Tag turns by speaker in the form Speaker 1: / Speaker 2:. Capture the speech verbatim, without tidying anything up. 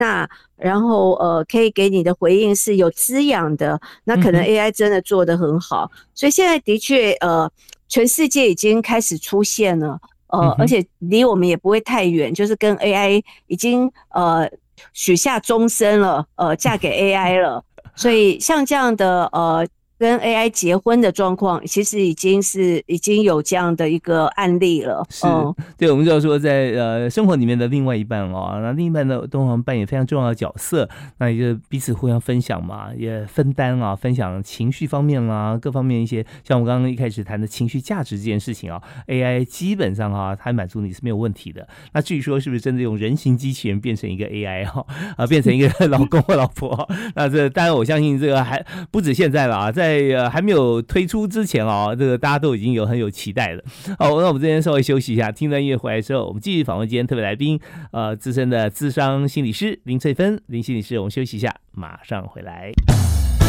Speaker 1: 纳，然后呃可以给你的回应是有滋养的，那可能 A I 真的做得很好。嗯、所以现在的确呃全世界已经开始出现了，呃、嗯、而且离我们也不会太远，就是跟 A I 已经呃许下终身了，呃嫁给 A I 了。所以像这样的呃跟 A I 结婚的状况，其实已经是已经有这样的一个案例了。
Speaker 2: 是，嗯、对，我们就要说在呃生活里面的另外一半哦，那另一半呢都扮演非常重要的角色，那也就彼此互相分享嘛，也分担啊，分享情绪方面啦，各方面一些，像我刚刚一开始谈的情绪价值这件事情啊 ，A I 基本上啊，它满足你是没有问题的。那至于说是不是真的用人形机器人变成一个 A I 哈、啊，啊变成一个老公或老婆，那这当然我相信这个还不止现在了啊，在呃还没有推出之前啊，这个大家都已经有很有期待了。好，那我们这边稍微休息一下，听段音乐回来之后，我们继续访问今天特别来宾，呃，资深的咨商心理师林翠芬林心理师，我们休息一下，马上回来。